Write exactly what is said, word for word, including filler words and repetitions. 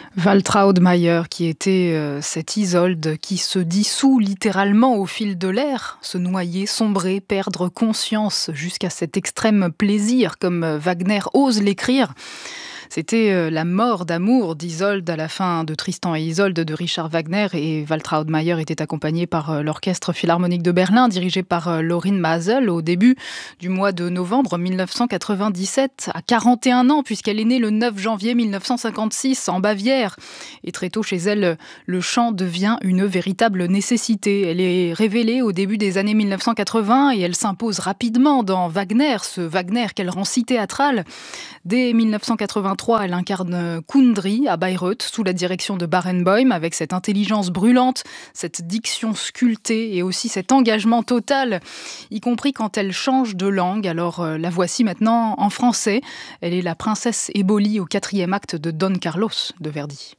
Waltraud Mayer, qui était euh, cette Isolde qui se dissout littéralement au fil de l'air, se noyer, sombrer, perdre conscience jusqu'à cet extrême plaisir, comme euh, Wagner ose l'écrire. C'était euh, la mort d'amour d'Isolde à la fin de Tristan et Isolde de Richard Wagner, et Waltraud Mayer était accompagné par euh, l'Orchestre Philharmonique de Berlin, dirigé par euh, Lorin Maazel, au début du mois de novembre mille neuf cent quatre-vingt-dix-sept, à quarante et un ans, puisqu'elle est née le neuf janvier mille neuf cent cinquante-six en Bavière. Et très tôt chez elle, le chant devient une véritable nécessité. Elle est révélée au début des années mille neuf cent quatre-vingts et elle s'impose rapidement dans Wagner, ce Wagner qu'elle rend si théâtral. Dès mille neuf cent quatre-vingt-trois, elle incarne Kundry à Bayreuth sous la direction de Barenboim, avec cette intelligence brûlante, cette diction sculptée et aussi cet engagement total, y compris quand elle change de langue. Alors euh, la voici maintenant en français. Elle est la princesse Éboli au quatrième acte de Don Carlos de Verdi.